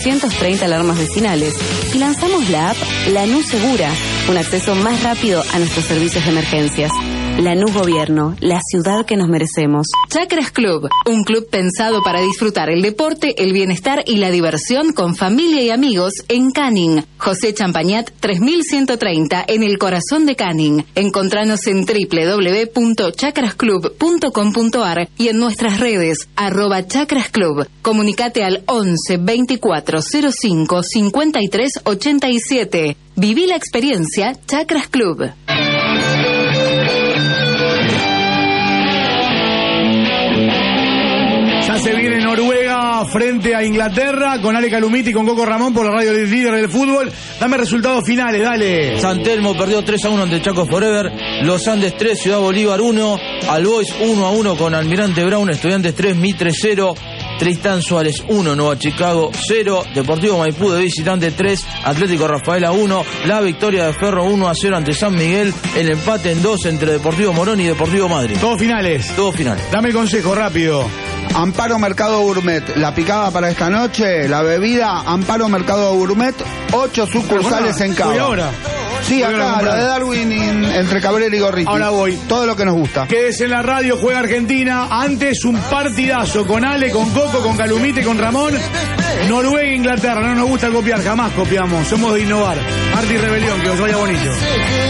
230 alarmas vecinales y lanzamos la app Lanús Segura, un acceso más rápido a nuestros servicios de emergencias. Lanús Gobierno, la ciudad que nos merecemos. Chakras Club, un club pensado para disfrutar el deporte, el bienestar y la diversión con familia y amigos en Canning. José Champañat 3130 en el corazón de Canning. Encontranos en www.chakrasclub.com.ar y en nuestras redes @chakrasclub. Comunicate al 11 24 05 53 87. Viví la experiencia Chakras Club. Ya se viene Noruega frente a Inglaterra con Ale Calumiti y con Coco Ramón por la radio líder del fútbol. Dame resultados finales, dale. San Telmo perdió 3-1 ante Chaco Forever. Los Andes 3, Ciudad Bolívar 1. Albois 1-1 con Almirante Brown. Estudiantes 3, Mitre 0. Tristán Suárez 1, Nueva Chicago 0, Deportivo Maipú de visitante 3, Atlético Rafaela 1, la victoria de Ferro 1-0 ante San Miguel, el empate en 2 entre Deportivo Morón y Deportivo Madrid. Todos finales. Todos finales. Dame el consejo rápido. Amparo Mercado Gourmet, la picada para esta noche, la bebida Amparo Mercado Gourmet, 8 sucursales en Cava. ¿Voy ahora? Sí, acá, la de Darwin entre Cabrera y Gorriti. Ahora voy. Todo lo que nos gusta. Quédese en la radio, juega Argentina. Antes un partidazo con Ale, con Coco, con Calumite, con Ramón. Noruega e Inglaterra. No nos gusta copiar, jamás copiamos. Somos de innovar. Arte y rebelión, que os vaya bonito.